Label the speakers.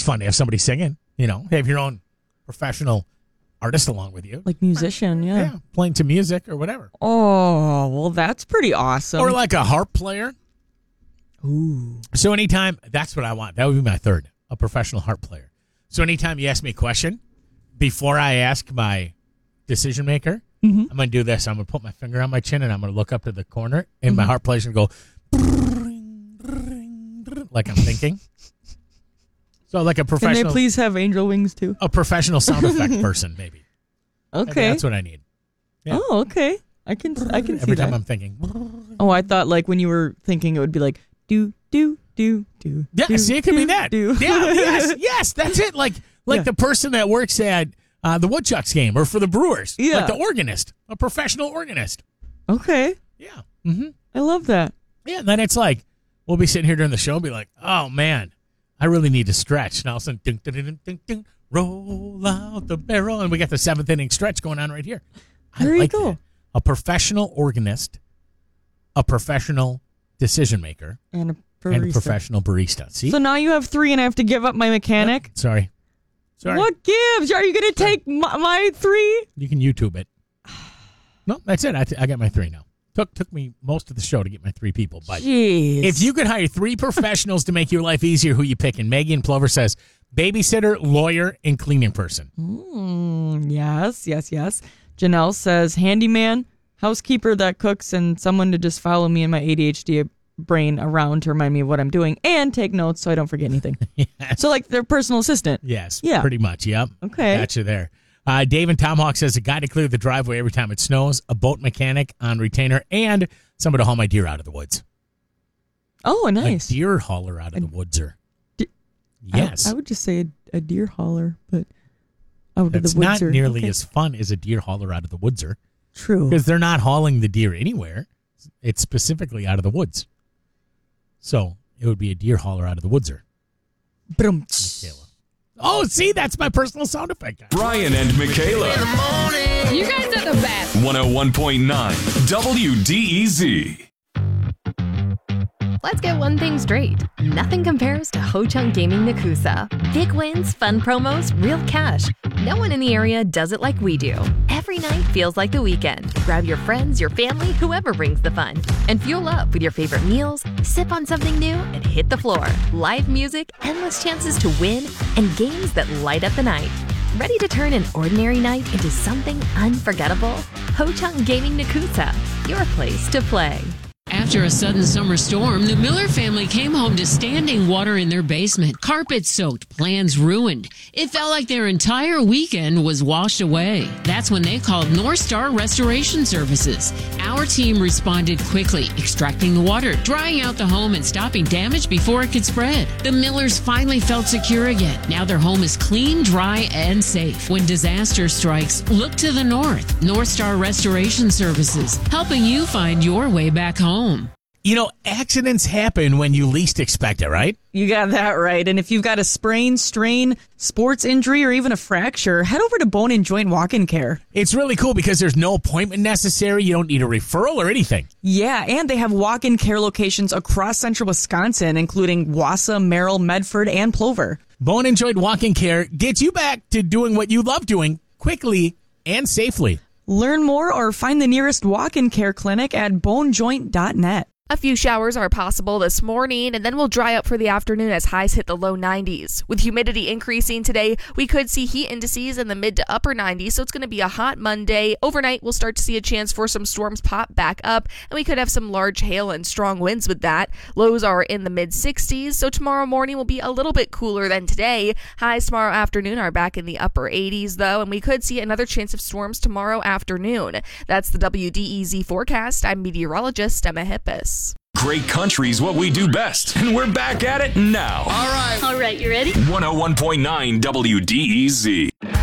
Speaker 1: fun to have somebody singing. Have your own professional artist along with you.
Speaker 2: Like musician, yeah.
Speaker 1: Yeah, playing to music or whatever.
Speaker 2: Oh, well, that's pretty awesome.
Speaker 1: Or like a harp player.
Speaker 2: Ooh.
Speaker 1: So anytime, that's what I want. That would be my third, a professional harp player. So anytime you ask me a question, before I ask my decision maker, I'm going to do this. I'm going to put my finger on my chin and I'm going to look up to the corner and my harp player's going to go like I'm thinking. So like a professional.
Speaker 2: Can they please have angel wings too?
Speaker 1: A professional sound effect person, maybe.
Speaker 2: Okay.
Speaker 1: Maybe that's what I need. Yeah.
Speaker 2: Oh, okay. I can see
Speaker 1: Every time
Speaker 2: that.
Speaker 1: I'm thinking.
Speaker 2: Oh, I thought like when you were thinking it would be like do.
Speaker 1: Yeah,
Speaker 2: do,
Speaker 1: see, it could be that.
Speaker 2: Do.
Speaker 1: Yeah, yes, that's it. Like the person that works at the Woodchucks game or for the Brewers.
Speaker 2: Yeah.
Speaker 1: Like the organist, a professional organist.
Speaker 2: Okay.
Speaker 1: Yeah. Mm-hmm.
Speaker 2: I love that.
Speaker 1: Yeah, and then it's like, we'll be sitting here during the show and be like, oh, man, I really need to stretch. And all of a sudden, ding, ding, ding, ding, ding, roll out the barrel. And we got the 7th inning stretch going on right here.
Speaker 2: There you go.
Speaker 1: That. A professional organist, a professional decision maker,
Speaker 2: And a
Speaker 1: professional barista. See?
Speaker 2: So now you have 3 and I have to give up my mechanic?
Speaker 1: Sorry.
Speaker 2: What gives? Are you going to take my 3?
Speaker 1: You can YouTube it. No, that's it. I got my 3 now. Took me most of the show to get my 3 people. But
Speaker 2: Jeez.
Speaker 1: if you could hire 3 professionals to make your life easier, who you picking? Megan Plover says babysitter, lawyer, and cleaning person.
Speaker 2: Yes. Janelle says handyman, housekeeper that cooks, and someone to just follow me and my ADHD brain around to remind me of what I'm doing and take notes so I don't forget anything.
Speaker 1: Yes.
Speaker 2: So like their personal assistant.
Speaker 1: Yes.
Speaker 2: Yeah.
Speaker 1: Pretty much. Yep.
Speaker 2: Okay.
Speaker 1: Gotcha there. Dave and Tomahawk says a guy to clear the driveway every time it snows, a boat mechanic on retainer, and somebody to haul my deer out of the woods.
Speaker 2: Oh, nice.
Speaker 1: A deer hauler out of the woodser. Yes.
Speaker 2: I would just say a deer hauler, but out of the
Speaker 1: That's
Speaker 2: woodser.
Speaker 1: not nearly as fun as a deer hauler out of the woodser.
Speaker 2: True.
Speaker 1: Because they're not hauling the deer anywhere. It's specifically out of the woods. So it would be a deer hauler out of the woodser. Michaela. Oh, see, that's my personal sound effect.
Speaker 3: Brian and Michaela.
Speaker 4: In the morning.
Speaker 5: You guys are the best.
Speaker 3: 101.9 WDEZ.
Speaker 6: Let's get one thing straight. Nothing compares to Ho Chunk Gaming Nakusa. Big wins, fun promos, real cash. No one in the area does it like we do. Every night feels like the weekend. Grab your friends, your family, whoever brings the fun. And fuel up with your favorite meals, sip on something new, and hit the floor. Live music, endless chances to win, and games that light up the night. Ready to turn an ordinary night into something unforgettable? Ho Chunk Gaming Nakusa, your place to play.
Speaker 5: After a sudden summer storm, the Miller family came home to standing water in their basement, carpet soaked, plans ruined. It felt like their entire weekend was washed away. That's when they called North Star Restoration Services. Our team responded quickly, extracting the water, drying out the home, and stopping damage before it could spread. The Millers finally felt secure again. Now their home is clean, dry, and safe. When disaster strikes, look to the north. North Star Restoration Services, helping you find your way back home.
Speaker 1: Accidents happen when you least expect it, right?
Speaker 2: You got that right. And if you've got a sprain, strain, sports injury, or even a fracture, head over to Bone and Joint Walk-In Care.
Speaker 1: It's really cool because there's no appointment necessary. You don't need a referral or anything.
Speaker 2: Yeah, and they have walk-in care locations across central Wisconsin, including Wausau, Merrill, Medford, and Plover.
Speaker 1: Bone and Joint Walk-In Care gets you back to doing what you love doing quickly and safely.
Speaker 2: Learn more or find the nearest walk-in care clinic at bonejoint.net.
Speaker 6: A few showers are possible this morning, and then we'll dry up for the afternoon as highs hit the low 90s. With humidity increasing today, we could see heat indices in the mid to upper 90s, so it's going to be a hot Monday. Overnight, we'll start to see a chance for some storms pop back up, and we could have some large hail and strong winds with that. Lows are in the mid 60s, so tomorrow morning will be a little bit cooler than today. Highs tomorrow afternoon are back in the upper 80s, though, and we could see another chance of storms tomorrow afternoon. That's the WDEZ forecast. I'm meteorologist Emma Hippis.
Speaker 3: Great country's what we do best, and we're back at it now.
Speaker 4: All right.
Speaker 7: All right, you ready?
Speaker 3: 101.9 WDEZ.